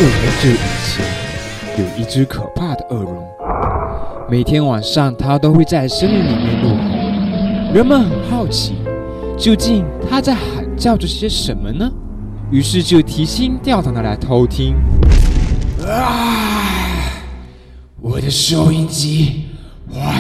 久以前，有一只可怕的恶龙，每天晚上它都会在森林里面怒吼。人们很好奇，究竟它在喊叫着些什么呢？于是就提心吊胆的来偷听。我的收音机坏